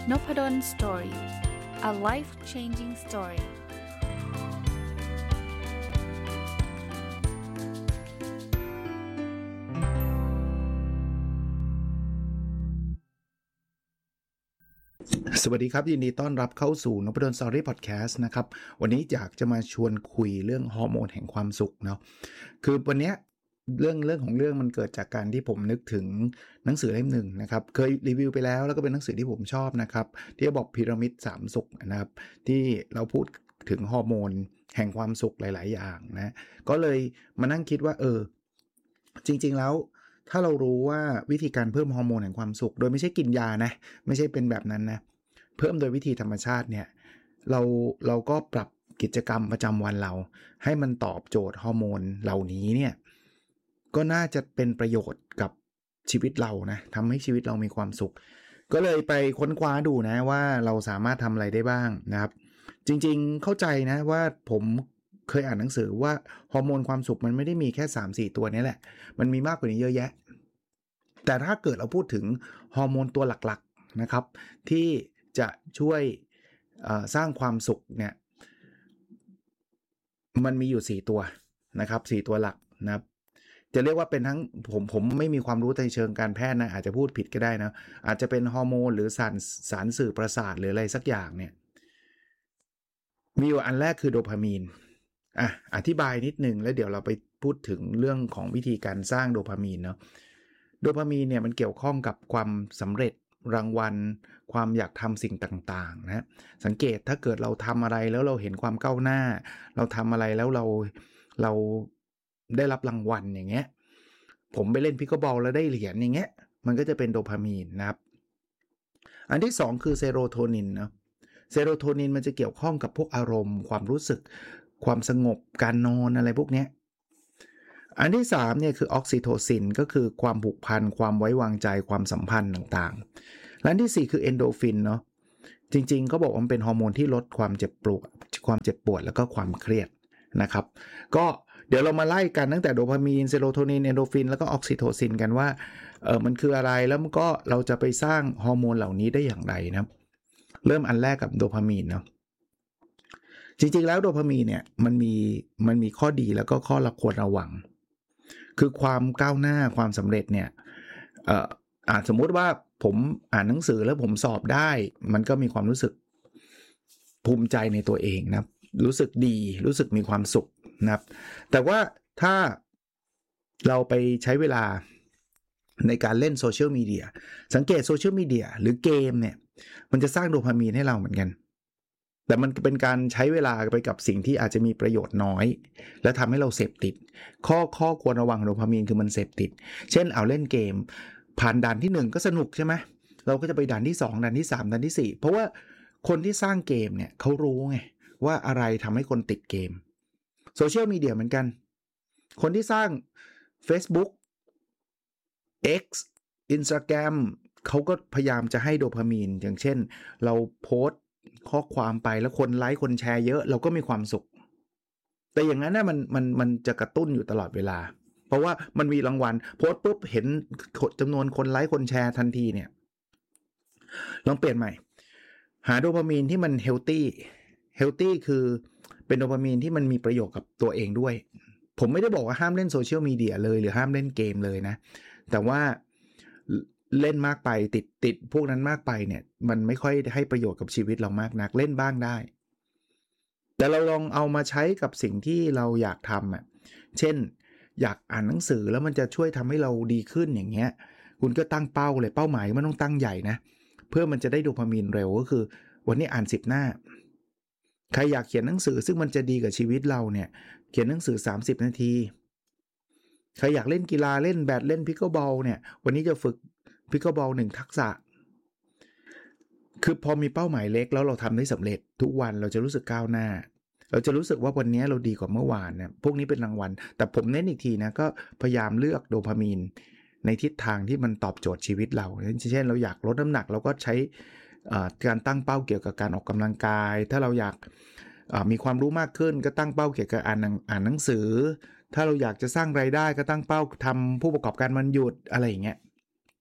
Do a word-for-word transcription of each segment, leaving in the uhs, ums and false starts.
Noppadan Story. A life-changing story. สวัสดีครับยินดีต้อนรับเข้าสู่ Noppadan Story Podcast นะครับวันนี้อยากจะมาชวนคุยเรื่องฮอร์โมนแห่งความสุขเนาะคือวันนี้เรื่องเรื่องของเรื่องมันเกิดจากการที่ผมนึกถึงหนังสือเล่มหนึ่งนะครับเคยรีวิวไปแล้วแล้วก็เป็นหนังสือที่ผมชอบนะครับที่บอกพีระมิดสามสุขนะครับที่เราพูดถึงฮอร์โมนแห่งความสุขหลายๆอย่างนะก็เลยมานั่งคิดว่าเออจริงๆแล้วถ้าเรารู้ว่าวิธีการเพิ่มฮอร์โมนแห่งความสุขโดยไม่ใช่กินยานะไม่ใช่เป็นแบบนั้นนะเพิ่มโดยวิธีธรรมชาติเนี่ยเราเราก็ปรับกิจกรรมประจำวันเราให้มันตอบโจทย์ฮอร์โมนเหล่านี้เนี่ยก็น่าจะเป็นประโยชน์กับชีวิตเรานะทำให้ชีวิตเรามีความสุขก็เลยไปค้นคว้าดูนะว่าเราสามารถทำอะไรได้บ้างนะครับจริงๆเข้าใจนะว่าผมเคยอ่านหนังสือว่าฮอร์โมนความสุขมันไม่ได้มีแค่ สามสี่ ตัวนี้แหละมันมีมากกว่านี้เยอะแยะแต่ถ้าเกิดเราพูดถึงฮอร์โมนตัวหลักๆนะครับที่จะช่วยสร้างความสุขเนี่ยมันมีอยู่สี่ตัวนะครับสี่ตัวหลักนะครับจะเรียกว่าเป็นทั้งผมผมไม่มีความรู้ในเชิงการแพทย์นะอาจจะพูดผิดก็ได้นะอาจจะเป็นฮอร์โมนหรือสารสารสื่อประสาทหรืออะไรสักอย่างเนี่ยมีอยู่อันแรกคือโดพามีนอ่ะอธิบายนิดนึงแล้วเดี๋ยวเราไปพูดถึงเรื่องของวิธีการสร้างโดพามีนเนาะโดพามีนเนี่ยมันเกี่ยวข้องกับความสำเร็จรางวัลความอยากทำสิ่งต่างๆนะสังเกตถ้าเกิดเราทำอะไรแล้วเราเห็นความก้าวหน้าเราทำอะไรแล้วเราเราได้รับรางวัลอย่างเงี้ยผมไปเล่นพิกเกิลบอลแล้วได้เหรียญอย่างเงี้ยมันก็จะเป็นโดพามีนนะครับอันที่สองคือเซโรโทนินเนาะเซโรโทนินมันจะเกี่ยวข้องกับพวกอารมณ์ความรู้สึกความสงบการนอนอะไรพวกเนี้ยอันที่สามเนี่ยคือออกซิโทซินก็คือความผูกพันความไว้วางใจความสัมพันธ์ต่างๆและอันที่สี่คือเอนโดฟินเนาะจริงๆเขาบอกว่ามันเป็นฮอร์โมนที่ลดความเจ็บปวดความเจ็บปวดแล้วก็ความเครียดนะครับก็เดี๋ยวเรามาไล่กันตั้งแต่โดพามีนเซโรโทนินเอนโดฟินแล้วก็ออกซิโทซินกันว่าเออมันคืออะไรแล้วมันก็เราจะไปสร้างฮอร์โมนเหล่านี้ได้อย่างไรนะเริ่มอันแรกกับโดพามีนเนาะจริงๆแล้วโดพามีนเนี่ยมันมีมันมีข้อดีแล้วก็ข้อละควรระวังคือความก้าวหน้าความสำเร็จเนี่ยเอ่ออาจสมมุติว่าผมอ่านหนังสือแล้วผมสอบได้มันก็มีความรู้สึกภูมิใจในตัวเองนะรู้สึกดีรู้สึกมีความสุขนะครับแต่ว่าถ้าเราไปใช้เวลาในการเล่นโซเชียลมีเดียสังเกตโซเชียลมีเดียหรือเกมเนี่ยมันจะสร้างโดพามีนให้เราเหมือนกันแต่มันเป็นการใช้เวลาไปกับสิ่งที่อาจจะมีประโยชน์น้อยและทำให้เราเสพติดข้อข้อควรระวังโดพามีนคือมันเสพติดเช่นเอาเล่นเกมผ่านด่านที่หนึ่งก็สนุกใช่ไหมเราก็จะไปด่านที่สองด่านที่สามด่านที่สี่เพราะว่าคนที่สร้างเกมเนี่ยเขารู้ไงว่าอะไรทำให้คนติดเกมโซเชียลมีเดียเหมือนกันคนที่สร้าง Facebook X Instagram เขาก็พยายามจะให้โดพามีนอย่างเช่นเราโพสต์ข้อความไปแล้วคนไลค์คนแชร์เยอะเราก็มีความสุขแต่อย่างนั้นนะมันมันมันจะกระตุ้นอยู่ตลอดเวลาเพราะว่ามันมีรางวัลโพสต์ปุ๊บเห็นจำนวนคนไลค์คนแชร์ทันทีเนี่ยลองเปลี่ยนใหม่หาโดพามีนที่มันเฮลตี้เฮลตี้คือเป็นโดพามีนที่มันมีประโยชน์กับตัวเองด้วยผมไม่ได้บอกว่าห้ามเล่นโซเชียลมีเดียเลยหรือห้ามเล่นเกมเลยนะแต่ว่าเล่นมากไปติดติดพวกนั้นมากไปเนี่ยมันไม่ค่อยให้ประโยชน์กับชีวิตเรามากนักเล่นบ้างได้แต่เราลองเอามาใช้กับสิ่งที่เราอยากทำอ่ะเช่นอยากอ่านหนังสือแล้วมันจะช่วยทำให้เราดีขึ้นอย่างเงี้ยคุณก็ตั้งเป้าเลยเป้าหมายมันต้องตั้งใหญ่นะเพื่อมันจะได้โดพามีนเร็วก็คือวันนี้อ่านสิบหน้าใครอยากเขียนหนังสือซึ่งมันจะดีกับชีวิตเราเนี่ยเขียนหนังสือสามสิบนาทีใครอยากเล่นกีฬาเล่นแบดเล่นพิกเกิลบอลเนี่ยวันนี้จะฝึกพิกเกิลบอลหนึ่งทักษะคือพอมีเป้าหมายเล็กแล้วเราทำได้สำเร็จทุกวันเราจะรู้สึกก้าวหน้าเราจะรู้สึกว่าวันนี้เราดีกว่าเมื่อวานนะพวกนี้เป็นรางวัลแต่ผมเน้นอีกทีนะก็พยายามเลือกโดพามีนในทิศทางที่มันตอบโจทย์ชีวิตเราเช่นเราอยากลดน้ำหนักเราก็ใช้การตั้งเป้าเกี่ยวกับการออกกำลังกายถ้าเราอยากมีความรู้มากขึ้นก็ตั้งเป้าเกี่ยวกับอ่านอ่านหนังสือถ้าเราอยากจะสร้างรายได้ก็ตั้งเป้าทำผู้ประกอบการวันหยุดอะไรอย่างเงี้ย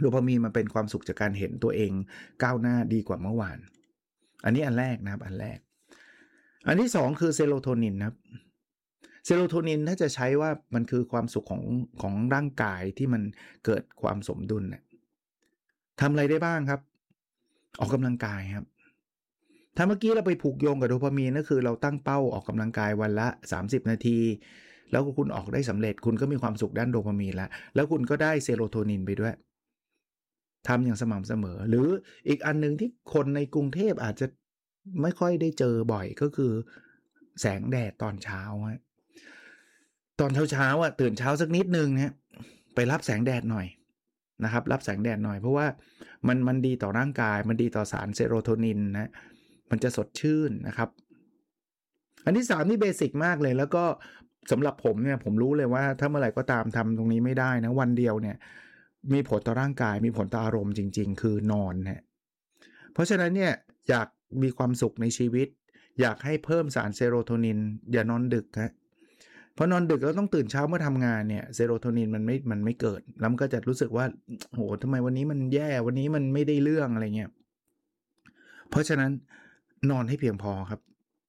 โดพามีนมันเป็นความสุขจากการเห็นตัวเองก้าวหน้าดีกว่าเมื่อวานอันนี้อันแรกนะครับอันแรกอันที่สองคือเซโรโทนินครับเซโรโทนินถ้าจะใช้ว่ามันคือความสุขของของร่างกายที่มันเกิดความสมดุลเนี่ยทำอะไรได้บ้างครับออกกำลังกายครับถ้าเมื่อกี้เราไปผูกโยงกับโดพามีนก็คือเราตั้งเป้าออกกำลังกายวันละสามสิบนาทีแล้วคุณออกได้สำเร็จคุณก็มีความสุขด้านโดพามีนแล้วแล้วคุณก็ได้เซโรโทนินไปด้วยทำอย่างสม่ำเสมอหรืออีกอันนึงที่คนในกรุงเทพอาจจะไม่ค่อยได้เจอบ่อยก็คือแสงแดดตอนเช้าฮะตอนเช้าๆอ่ะตื่นเช้าสักนิดนึงนะไปรับแสงแดดหน่อยนะครับรับแสงแดดหน่อยเพราะว่ามันมันดีต่อร่างกายมันดีต่อสารเซโรโทนินนะมันจะสดชื่นนะครับอันที่สามนี่เบสิกมากเลยแล้วก็สำหรับผมเนี่ยผมรู้เลยว่าถ้าเมื่อไหร่ก็ตามทำตรงนี้ไม่ได้นะวันเดียวเนี่ยมีผลต่อร่างกายมีผลต่ออารมณ์จริงๆคือนอนนะเพราะฉะนั้นเนี่ยอยากมีความสุขในชีวิตอยากให้เพิ่มสารเซโรโทนินอย่านอนดึกฮะเพราะนอนดึกแล้วต้องตื่นเช้าเมื่อทำงานเนี่ยเซโรโทนินมันไม่มันไม่เกิดแล้วมันก็จะรู้สึกว่าโหทำไมวันนี้มันแย่วันนี้มันไม่ได้เรื่องอะไรเงี้ยเพราะฉะนั้นนอนให้เพียงพอครับ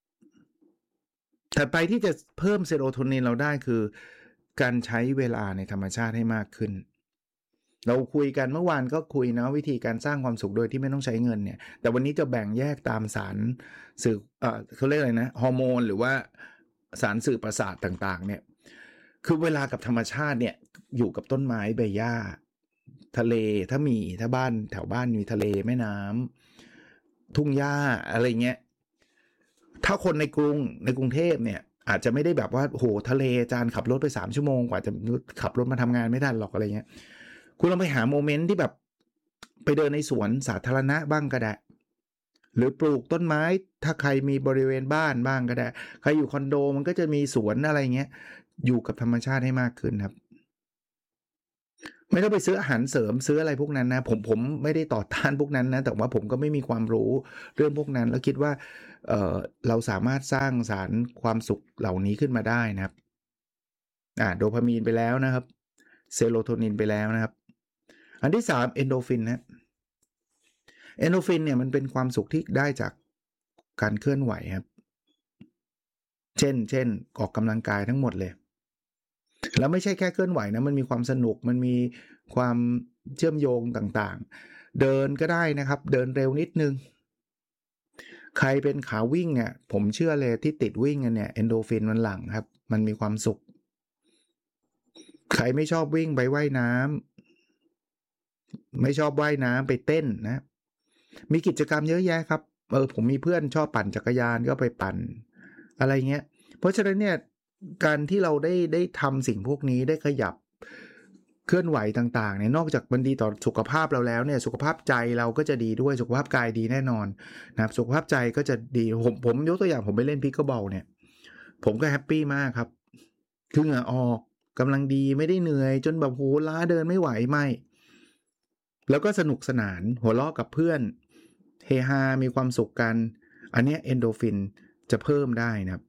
ถัดไปที่จะเพิ่มเซโรโทนินเราได้คือการใช้เวลาในธรรมชาติให้มากขึ้นเราคุยกันเมื่อวานก็คุยนะวิธีการสร้างความสุขโดยที่ไม่ต้องใช้เงินเนี่ยแต่วันนี้จะแบ่งแยกตามสารสื่อเอ่อเขาเรียกอะไรนะฮอร์โมนหรือว่าสารสื่อประสาทต่างๆเนี่ยคือเวลากับธรรมชาติเนี่ยอยู่กับต้นไม้ใบหญ้าทะเลถ้ามีถ้าบ้านแถวบ้านมีทะเลแม่น้ำทุ่งหญ้าอะไรเงี้ยถ้าคนในกรุงในกรุงเทพเนี่ยอาจจะไม่ได้แบบว่าโหทะเลจานขับรถไปสามชั่วโมงกว่าจะขับรถมาทำงานไม่ได้หรอกอะไรเงี้ยคุณลองไปหาโมเมนต์ที่แบบไปเดินในสวนสาธารณะบ้างก็ได้หรือปลูกต้นไม้ถ้าใครมีบริเวณบ้านบ้างก็ได้ใครอยู่คอนโดมันก็จะมีสวนอะไรเงี้ยอยู่กับธรรมชาติให้มากขึ้นครับไม่ต้องไปซื้ออาหารเสริมซื้ออะไรพวกนั้นนะผมผมไม่ได้ต่อต้านพวกนั้นนะแต่ว่าผมก็ไม่มีความรู้เรื่องพวกนั้นแล้วคิดว่าเอ่อเราสามารถสร้างสารความสุขเหล่านี้ขึ้นมาได้นะครับอ่าโดพามีนไปแล้วนะครับเซโรโทนินไปแล้วนะครับอันที่สามเอนโดฟินนะเอนโดฟินเนี่ยมันเป็นความสุขที่ได้จากการเคลื่อนไหวครับเช่นเช่นออกกำลังกายทั้งหมดเลยแล้วไม่ใช่แค่เคลื่อนไหวนะมันมีความสนุกมันมีความเชื่อมโยงต่างๆเดินก็ได้นะครับเดินเร็วนิดนึงใครเป็นขาวิ่งเนี่ยผมเชื่อเลยที่ติดวิ่งกันเนี่ยเอนโดฟินมันหลั่งครับมันมีความสุขใครไม่ชอบวิ่งไปว่ายน้ำไม่ชอบว่ายน้ำไปเต้นนะมีกิจกรรมเยอะแยะครับเออผมมีเพื่อนชอบปั่นจักรยานก็ไปปั่นอะไรเงี้ยเพราะฉะนั้นเนี่ยการที่เราได้ได้ทำสิ่งพวกนี้ได้ขยับเคลื่อนไหวต่างๆเนี่ยนอกจากมันดีต่อสุขภาพเราแล้วเนี่ยสุขภาพใจเราก็จะดีด้วยสุขภาพกายดีแน่นอนนะครับสุขภาพใจก็จะดีผมผมยกตัวอย่างผมไปเล่นพิกเกิลบอลเนี่ยผมก็แฮปปี้มากครับคือเหงื่อออกกำลังดีไม่ได้เหนื่อยจนแบบโหล้าเดินไม่ไหวไม่แล้วก็สนุกสนานหัวเราะกับเพื่อนเฮฮามีความสุขกันอันนี้เอนโดฟินจะเพิ่มได้นะครับ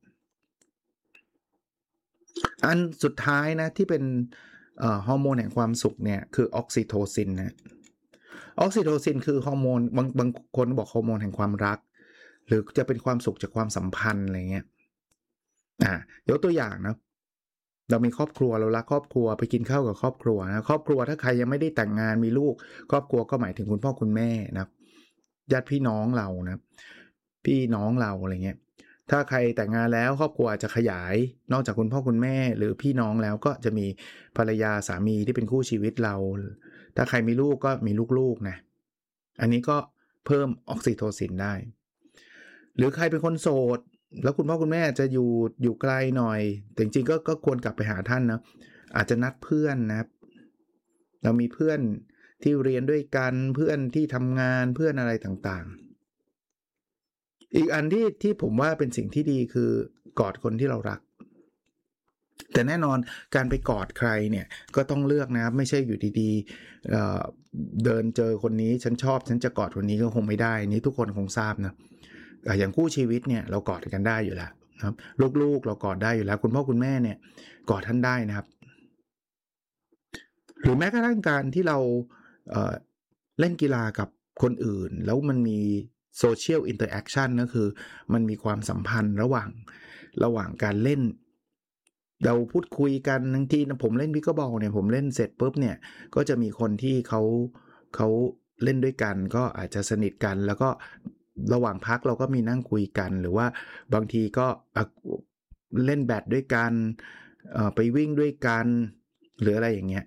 อันสุดท้ายนะที่เป็นฮอร์โมนแห่งความสุขเนี่ยคือออกซิโทซินนะออกซิโทซินคือฮอร์โมนบางบางคนบอกฮอร์โมนแห่งความรักหรือจะเป็นความสุขจากความสัมพันธ์อะไรเงี้ยอ่ายกตัวอย่างนะเรามีครอบครัวเรารักครอบครัวไปกินข้าวกับครอบครัวนะครอบครัวถ้าใครยังไม่ได้แต่งงานมีลูกครอบครัวก็หมายถึงคุณพ่อคุณแม่นะครับญาติพี่น้องเรานะพี่น้องเราอะไรเงี้ยถ้าใครแต่งงานแล้วครอบครัวจะขยายนอกจากคุณพ่อคุณแม่หรือพี่น้องแล้วก็จะมีภรรยาสามีที่เป็นคู่ชีวิตเราถ้าใครมีลูกก็มีลูกๆนะอันนี้ก็เพิ่มออกซิโทซินได้หรือใครเป็นคนโสดแล้วคุณพ่อคุณแม่จะอยู่อยู่ไกลหน่อยแต่จริงๆก็ก็ควรกลับไปหาท่านนะอาจจะนัดเพื่อนนะครับเรามีเพื่อนที่เรียนด้วยกันเพื่อนที่ทำงานเพื่อนอะไรต่างๆอีกอันที่ที่ผมว่าเป็นสิ่งที่ดีคือกอดคนที่เรารักแต่แน่นอนการไปกอดใครเนี่ยก็ต้องเลือกนะครับไม่ใช่อยู่ดีๆ เอ่อ เดินเจอคนนี้ฉันชอบฉันจะกอดคนนี้ก็คงไม่ได้นี้ทุกคนคงทราบนะอย่างคู่ชีวิตเนี่ยเรากอดกันได้อยู่แล้วนะครับลูกๆเรากอดได้อยู่แล้วคุณพ่อคุณแม่เนี่ยกอดท่านได้นะครับหรือแม้กระทั่งการที่เราเอ่อเล่นกีฬากับคนอื่นแล้วมันมีโซเชียลอินเตอร์แอคชั่นก็คือมันมีความสัมพันธ์ระหว่างระหว่างการเล่นเราพูดคุยกันบางทีผมเล่นพิกเกอร์บอลเนี่ยผมเล่นเสร็จปุ๊บเนี่ยก็จะมีคนที่เขาเขาเล่นด้วยกันก็อาจจะสนิทกันแล้วก็ระหว่างพักเราก็มีนั่งคุยกันหรือว่าบางทีก็เล่นแบดด้วยกันไปวิ่งด้วยกันหรืออะไรอย่างเงี้ย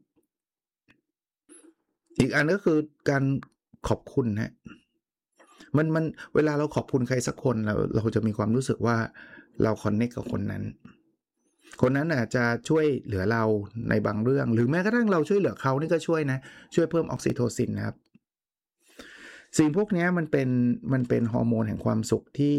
อีกอันก็คือการขอบคุณฮะมันมันเวลาเราขอบคุณใครสักคนเราเราจะมีความรู้สึกว่าเราคอนเนคกับคนนั้นคนนั้นอาจจะช่วยเหลือเราในบางเรื่องหรือแม้กระทั่งเราช่วยเหลือเขานี่ก็ช่วยนะช่วยเพิ่มออกซิโทซินนะครับสิ่งพวกนี้มันเป็นมันเป็นฮอร์โมนแห่งความสุขที่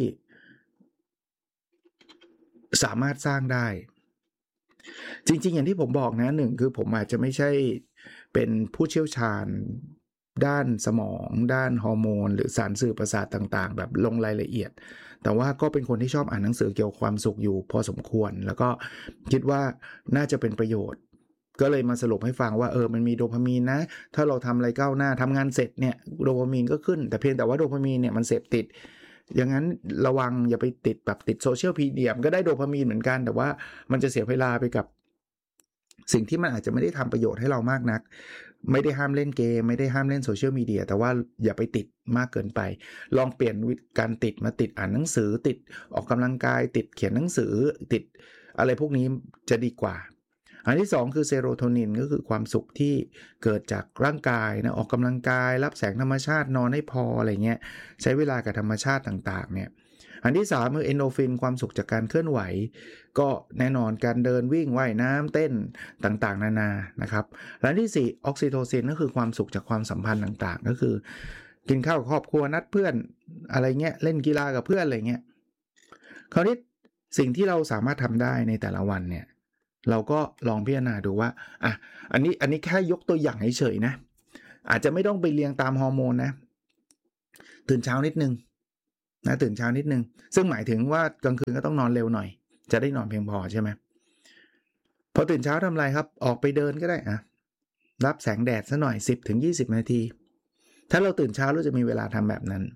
สามารถสร้างได้จริงๆอย่างที่ผมบอกนะหนึ่งคือผมอาจจะไม่ใช่เป็นผู้เชี่ยวชาญด้านสมองด้านฮอร์โมนหรือสารสื่อประสาทต่างๆแบบลงรายละเอียดแต่ว่าก็เป็นคนที่ชอบอ่านหนังสือเกี่ยวกับความสุขอยู่พอสมควรแล้วก็คิดว่าน่าจะเป็นประโยชน์ก็เลยมาสรุปให้ฟังว่าเออมันมีโดพามีนนะถ้าเราทำอะไรก้าวหน้าทำงานเสร็จเนี่ยโดพามีนก็ขึ้นแต่เพียงแต่ว่าโดพามีนเนี่ยมันเสพติดอย่างนั้นระวังอย่าไปติดแบบติดโซเชียลมีเดียก็ได้โดพามีนเหมือนกันแต่ว่ามันจะเสียเวลาไปกับสิ่งที่มันอาจจะไม่ได้ทำประโยชน์ให้เรามากนักไม่ได้ห้ามเล่นเกมไม่ได้ห้ามเล่นโซเชียลมีเดียแต่ว่าอย่าไปติดมากเกินไปลองเปลี่ยนการติดมาติดอ่านหนังสือติดออกกำลังกายติดเขียนหนังสือติดอะไรพวกนี้จะดีกว่าอันที่สองคือเซโรโทนินก็คือความสุขที่เกิดจากร่างกายนะออกกำลังกายรับแสงธรรมชาตินอนให้พออะไรเงี้ยใช้เวลากับธรรมชาติต่างๆเนี่ยอันที่สามคือเอนโดรฟินความสุขจากการเคลื่อนไหวก็แน่นอนการเดินวิ่งว่ายน้ำเต้นต่างๆนานานะครับและที่สี่ออกซิโทซินก็คือความสุขจากความสัมพันธ์ต่างๆก็คือกินข้าวกับครอบครัวนัดเพื่อนอะไรเงี้ยเล่นกีฬากับเพื่อนอะไรเงี้ยคราวนี้สิ่งที่เราสามารถทำได้ในแต่ละวันเนี่ยเราก็ลองพิจารณาดูว่าอ่ะอันนี้อันนี้แค่ยกตัวอย่างเฉยๆนะอาจจะไม่ต้องไปเรียงตามฮอร์โมนนะตื่นเช้านิดนึงนะตื่นเช้านิดนึงซึ่งหมายถึงว่ากลางคืนก็ต้องนอนเร็วหน่อยจะได้นอนเพียงพอใช่ไหมพอตื่นเช้าทำอะไรครับออกไปเดินก็ได้อะรับแสงแดดซะหน่อย สิบถึงยี่สิบ นาทีถ้าเราตื่นเช้าเราจะมีเวลาทำแบบนั้น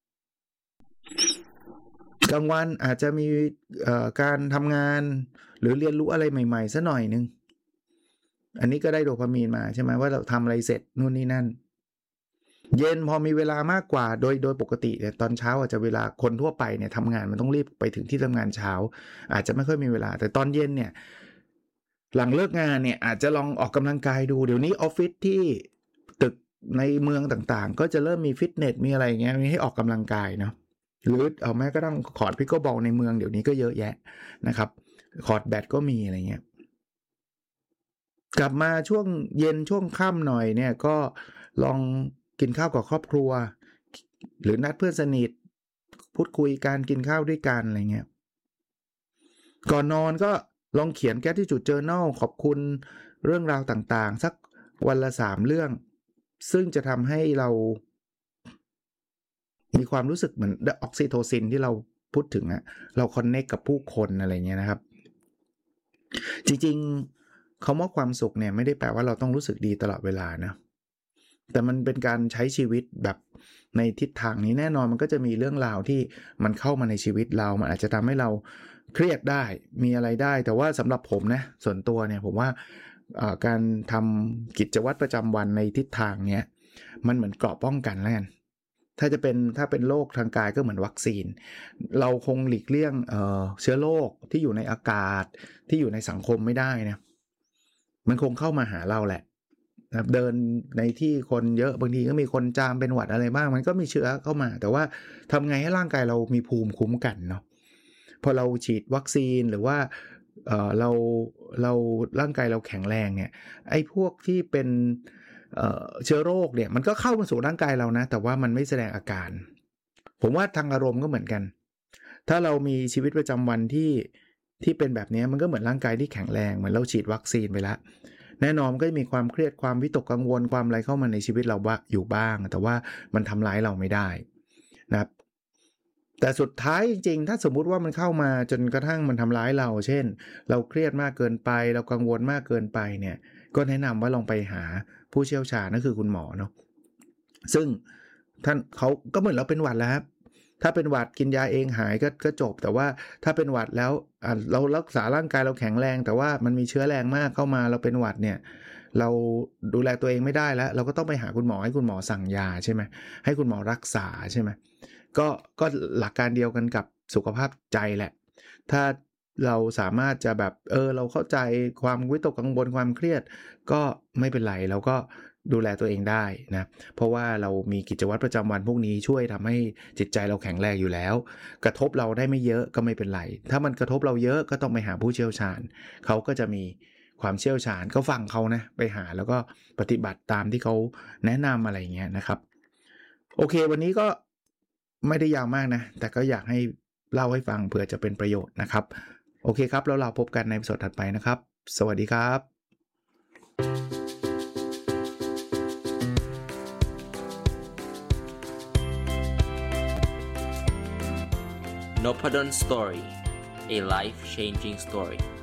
กลางวันอาจจะมีการทำงานหรือเรียนรู้อะไรใหม่ๆซะหน่อยนึงอันนี้ก็ได้โดพามีนมาใช่ไหมว่าเราทำอะไรเสร็จนู่นนี่นั่นเย็นพอมีเวลามากกว่าโดยโดยปกติเนี่ยตอนเช้าอาจจะเวลาคนทั่วไปเนี่ยทำงานมันต้องรีบไปถึงที่ทำงานเช้าอาจจะไม่ค่อยมีเวลาแต่ตอนเย็นเนี่ยหลังเลิกงานเนี่ยอาจจะลองออกกำลังกายดูเดี๋ยวนี้ออฟฟิศที่ตึกในเมืองต่างๆก็จะเริ่มมีฟิตเนสมีอะไรอย่างเงี้ยมีให้ออกกำลังกายเนาะหรือเอาแม้ก็ต้องคอร์ตพิกเกิลบอลในเมืองเดี๋ยวนี้ก็เยอะแยะนะครับคอร์ตแบดก็มีอะไรเงี้ยกลับมาช่วงเย็นช่วงค่ำหน่อยเนี่ยก็ลองกินข้าวกับครอบครัวหรือนัดเพื่อนสนิทพูดคุยกันกินข้าวด้วยกันอะไรเงี้ยก่อนนอนก็ลองเขียนgratitude journalขอบคุณเรื่องราวต่างๆสักวันละสามเรื่องซึ่งจะทำให้เรามีความรู้สึกเหมือนออกซิโทซินที่เราพูดถึงอะเราคอนเนคกับผู้คนอะไรเงี้ยนะครับจริงๆคำว่าความสุขเนี่ยไม่ได้แปลว่าเราต้องรู้สึกดีตลอดเวลานะแต่มันเป็นการใช้ชีวิตแบบในทิศทางนี้แน่นอนมันก็จะมีเรื่องราวที่มันเข้ามาในชีวิตเรามันอาจจะทำให้เราเครียดได้มีอะไรได้แต่ว่าสำหรับผมนะส่วนตัวเนี่ยผมว่าการทำกิจวัตรประจำวันในทิศทางเนี้ยมันเหมือนเกราะป้องกันแล้วกันถ้าจะเป็นถ้าเป็นโรคทางกายก็เหมือนวัคซีนเราคงหลีกเลี่ยง เอ่อ เชื้อโรคที่อยู่ในอากาศที่อยู่ในสังคมไม่ได้นะมันคงเข้ามาหาเราแหละนะเดินในที่คนเยอะบางทีก็มีคนจามเป็นหวัดอะไรบ้างมันก็มีเชื้อเข้ามาแต่ว่าทำไงให้ร่างกายเรามีภูมิคุ้มกันเนาะพอเราฉีดวัคซีนหรือว่าเอ่อเราเราร่างกายเราแข็งแรงเนี่ยไอ้พวกที่เป็นเอ่อเชื้อโรคเนี่ยมันก็เข้ามาสู่ร่างกายเรานะแต่ว่ามันไม่แสดงอาการผมว่าทางอารมณ์ก็เหมือนกันถ้าเรามีชีวิตประจำวันที่ที่เป็นแบบนี้มันก็เหมือนร่างกายที่แข็งแรงเหมือนเราฉีดวัคซีนไปแล้วแน่นอนก็จะมีความเครียดความวิตกกังวลความอะไรเข้ามาในชีวิตเราบ้างอยู่บ้างแต่ว่ามันทำร้ายเราไม่ได้นะครับแต่สุดท้ายจริงๆถ้าสมมุติว่ามันเข้ามาจนกระทั่งมันทำร้ายเราเช่นเราเครียดมากเกินไปเรากังวลมากเกินไปเนี่ยก็แนะนำว่าลองไปหาผู้เชี่ยวชาญนั่นคือคุณหมอเนาะซึ่งท่านเขาก็เหมือนเราเป็นหวัดแล้วครับถ้าเป็นหวัดกินยาเองหายก็ก็จบแต่ว่าถ้าเป็นหวัดแล้วเรารักษาร่างกายเราแข็งแรงแต่ว่ามันมีเชื้อแรงมากเข้ามาเราเป็นหวัดเนี่ยเราดูแลตัวเองไม่ได้แล้วเราก็ต้องไปหาคุณหมอให้คุณหมอสั่งยาใช่ไหมให้คุณหมอรักษาใช่ไหมก็ก็หลักการเดียวกันกับสุขภาพใจแหละถ้าเราสามารถจะแบบเออเราเข้าใจความวิตกกังวลความเครียดก็ไม่เป็นไรเราก็ดูแลตัวเองได้นะเพราะว่าเรามีกิจวัตรประจำวันพวกนี้ช่วยทำให้จิตใจเราแข็งแรงอยู่แล้วกระทบเราได้ไม่เยอะก็ไม่เป็นไรถ้ามันกระทบเราเยอะก็ต้องไปหาผู้เชี่ยวชาญเขาก็จะมีความเชี่ยวชาญก็ฟังเขานะไปหาแล้วก็ปฏิบัติตามที่เขาแนะนำอะไรอย่างเงี้ยนะครับโอเควันนี้ก็ไม่ได้ยาวมากนะแต่ก็อยากให้เล่าให้ฟังเผื่อจะเป็นประโยชน์นะครับโอเคครับแล้วเราพบกันในสดถัดไปนะครับสวัสดีครับ Nopadon Story, a life-changing story.